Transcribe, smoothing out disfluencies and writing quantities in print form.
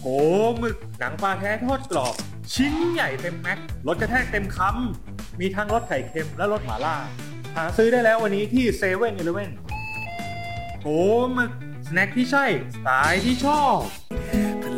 หมึกหนังปลาแท้ทอดกรอบชิ้นใหญ่เต็มแม็กรสกระแทกเต็มคำมีทั้งรสไข่เค็มและรสหม่าล่าหาซื้อได้แล้ววันนี้ที่เซเว่นอีเลฟเว่นหมึกสแน็คที่ใช่สไตล์ที่ชอบ